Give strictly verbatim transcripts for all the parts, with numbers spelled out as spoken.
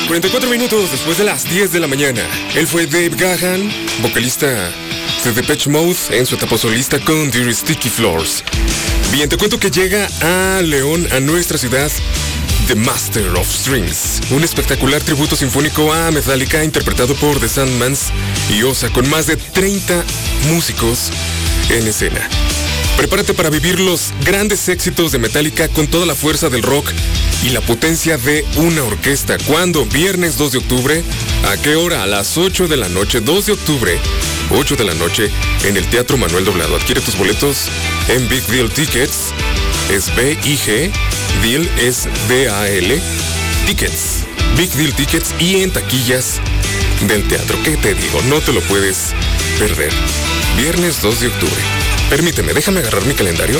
cuarenta y cuatro minutos después de las diez de la mañana. Él fue Dave Gahan, vocalista de Depeche Mode en su etapa solista con Dear Sticky Floors. Bien, te cuento que llega a León, a nuestra ciudad, The Master of Strings, un espectacular tributo sinfónico a Metallica interpretado por The Sandmans y Osa, con más de treinta músicos en escena. Prepárate para vivir los grandes éxitos de Metallica con toda la fuerza del rock y la potencia de una orquesta. ¿Cuándo? Viernes dos de octubre. ¿A qué hora? A las ocho de la noche, dos de octubre, ocho de la noche, en el Teatro Manuel Doblado. Adquiere tus boletos en Big Deal Tickets. Es B I G, Deal es D A L, Tickets. Big Deal Tickets y en taquillas del teatro. ¿Qué te digo? No te lo puedes perder. Viernes dos de octubre. Permíteme, déjame agarrar mi calendario.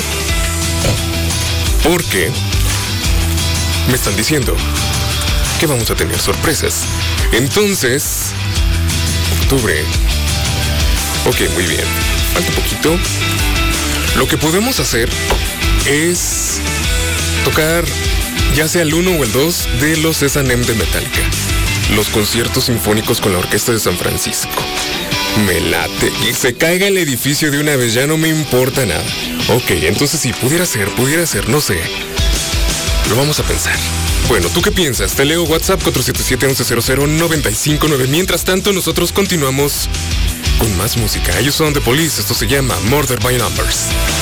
Porque me están diciendo que vamos a tener sorpresas. Entonces, octubre. Ok, muy bien. Falta un poquito. Lo que podemos hacer es tocar ya sea el uno o el dos de los S and M de Metallica. Los conciertos sinfónicos con la Orquesta de San Francisco. Me late. Y se caiga el edificio de una vez, ya no me importa nada. Ok, entonces sí, pudiera ser, pudiera ser, no sé. Lo vamos a pensar. Bueno, ¿tú qué piensas? Te leo WhatsApp cuatro siete siete, once cero cero, nueve cinco nueve. Mientras tanto, nosotros continuamos con más música. Ellos son The Police, esto se llama Murder by Numbers.